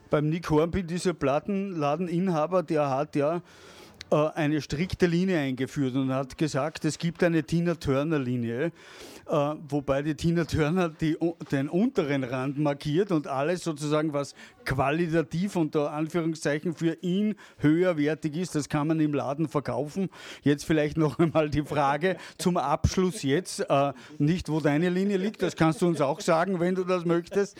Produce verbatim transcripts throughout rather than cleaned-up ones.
beim Nick Hornby, dieser Plattenladeninhaber, der hat ja äh, eine strikte Linie eingeführt und hat gesagt, es gibt eine Tina-Turner-Linie, äh, wobei die Tina Turner die, den unteren Rand markiert und alles sozusagen, was qualitativ unter Anführungszeichen für ihn höherwertig ist, das kann man im Laden verkaufen. Jetzt vielleicht noch einmal die Frage zum Abschluss jetzt, äh, nicht wo deine Linie liegt, das kannst du uns auch sagen, wenn du das möchtest,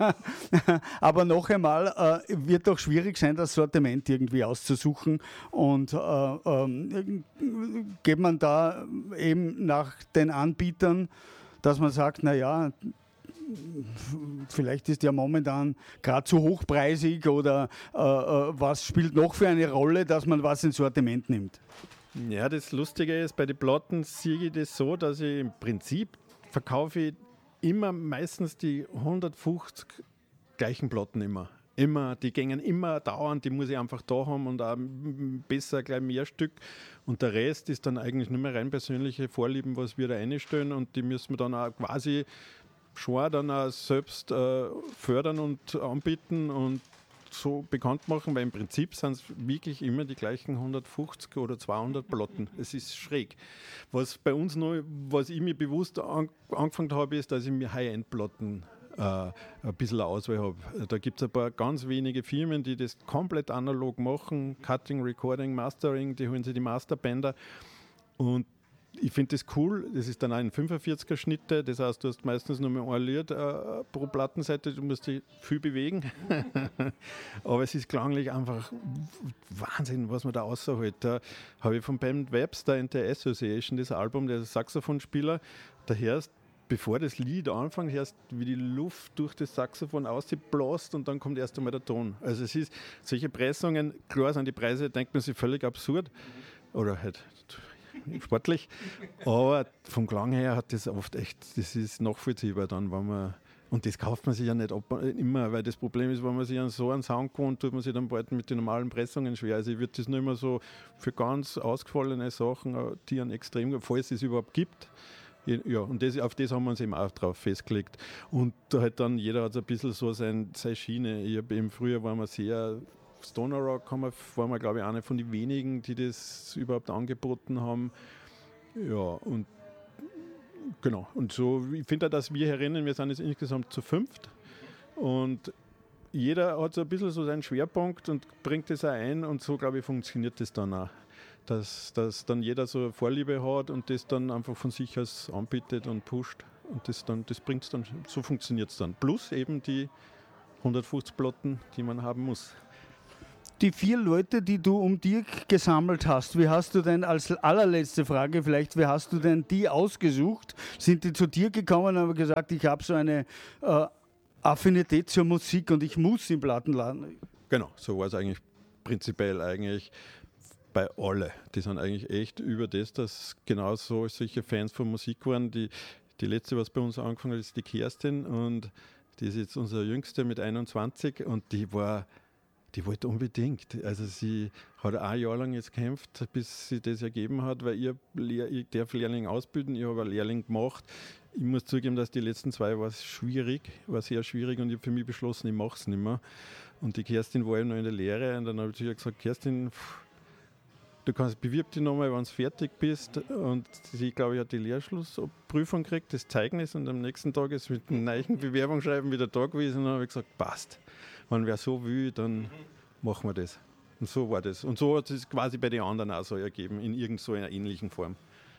aber noch einmal, äh, wird doch schwierig sein, das Sortiment irgendwie auszusuchen und äh, äh, geht man da eben nach den Anbietern, dass man sagt, naja, vielleicht ist ja momentan gerade zu hochpreisig oder äh, was spielt noch für eine Rolle, dass man was ins Sortiment nimmt? Ja, das Lustige ist, bei den Platten sehe ich das so, dass ich im Prinzip verkaufe ich immer meistens die hundertfünfzig gleichen Platten immer. Immer, die gängen immer dauernd, die muss ich einfach da haben und auch besser gleich mehr Stück. Und der Rest ist dann eigentlich nur mehr rein persönliche Vorlieben, was wir da einstellen und die müssen wir dann auch quasi schon dann auch selbst äh, fördern und anbieten und so bekannt machen, weil im Prinzip sind es wirklich immer die gleichen hundertfünfzig oder zweihundert Platten. Es ist schräg. Was bei uns noch, was ich mir bewusst an, angefangen habe, ist, dass ich mir High-End-Platten äh, ein bisschen Auswahl habe. Da gibt es ein paar ganz wenige Firmen, die das komplett analog machen, Cutting, Recording, Mastering, die holen sich die Masterbänder und ich finde das cool, das ist dann auch ein fünfundvierziger Schnitte, das heißt, du hast meistens nur mehr ein Lied äh, pro Plattenseite, du musst dich viel bewegen, aber es ist klanglich einfach Wahnsinn, was man da rausholt. Da habe ich von Ben Webster in der Association, das Album, der Saxophonspieler, da hörst, bevor das Lied anfängt, hörst, wie die Luft durch das Saxophon ausbläst und dann kommt erst einmal der Ton. Also es ist, solche Pressungen, klar sind die Preise, denkt man sich völlig absurd, oder halt sportlich, aber vom Klang her hat das oft echt, das ist nachvollziehbar dann, wenn man, und das kauft man sich ja nicht ab, immer, weil das Problem ist, wenn man sich an so einen Sound gewohnt, tut man sich dann bald mit den normalen Pressungen schwer. Also ich würde das nicht immer so für ganz ausgefallene Sachen, die einen extrem, falls es überhaupt gibt, ja, und das, auf das haben wir uns eben auch drauf festgelegt. Und da halt dann, jeder hat so ein bisschen so sein, seine Schiene. Ich habe eben früher, war man sehr Stoner Rock, haben wir, waren wir, glaube ich, eine von den wenigen, die das überhaupt angeboten haben. Ja, und genau. Und so, ich finde auch, dass wir herinnen, wir sind jetzt insgesamt zu fünft und jeder hat so ein bisschen so seinen Schwerpunkt und bringt das auch ein und so, glaube ich, funktioniert das dann auch. Dass, dass dann jeder so eine Vorliebe hat und das dann einfach von sich aus anbietet und pusht und das dann, das bringt es dann, so funktioniert es dann. Plus eben die hundertfünfzig Platten, die man haben muss. Die vier Leute, die du um dir gesammelt hast, wie hast du denn, als allerletzte Frage vielleicht, wie hast du denn die ausgesucht? Sind die zu dir gekommen und haben gesagt, ich habe so eine äh, Affinität zur Musik und ich muss im Plattenladen? Genau, so war es eigentlich prinzipiell eigentlich bei alle. Die sind eigentlich echt über das, dass genau so solche Fans von Musik waren. Die, die letzte, was bei uns angefangen hat, ist die Kerstin und die ist jetzt unsere Jüngste mit einundzwanzig und die war Die wollte unbedingt. Also sie hat ein Jahr lang jetzt gekämpft, bis sie das ergeben hat, weil ich, Lehr- ich darf Lehrling ausbilden, ich habe einen Lehrling gemacht. Ich muss zugeben, dass die letzten zwei war schwierig, war sehr schwierig und ich habe für mich beschlossen, ich mache es nicht mehr. Und die Kerstin war eben noch in der Lehre und dann habe ich zu ihr gesagt, Kerstin, du kannst bewirb dich nochmal, wenn du fertig bist. Und sie, glaube ich, hat die Lehrschlussprüfung gekriegt, das Zeugnis und am nächsten Tag ist mit einem neuen Bewerbungsschreiben wieder da gewesen und dann habe ich gesagt, passt. Wenn wer so will, dann machen wir das. Und so war das. Und so hat es quasi bei den anderen auch so ergeben, in irgend so einer ähnlichen Form.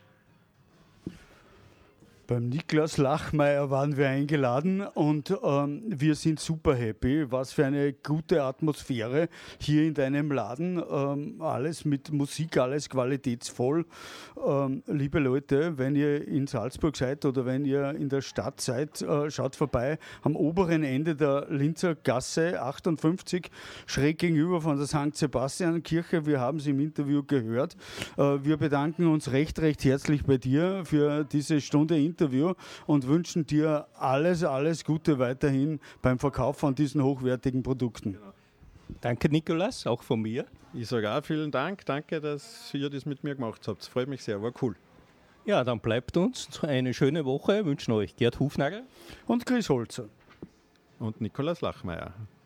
Beim Niklas Lachmeier waren wir eingeladen und ähm, wir sind super happy. Was für eine gute Atmosphäre hier in deinem Laden. Ähm, alles mit Musik, alles qualitätsvoll. Ähm, liebe Leute, wenn ihr in Salzburg seid oder wenn ihr in der Stadt seid, äh, schaut vorbei am oberen Ende der Linzer Gasse achtundfünfzig, schräg gegenüber von der Sankt Sebastian Kirche. Wir haben es im Interview gehört. Äh, wir bedanken uns recht, recht herzlich bei dir für diese Stunde Interview. Interview und wünschen dir alles, alles Gute weiterhin beim Verkauf von diesen hochwertigen Produkten. Danke, Nikolaus, auch von mir. Ich sage auch vielen Dank. Danke, dass ihr das mit mir gemacht habt. Es freut mich sehr, war cool. Ja, dann bleibt uns eine schöne Woche. Wünschen euch Gerd Hufnagel und Chris Holzer und Nikolaus Lachmeier.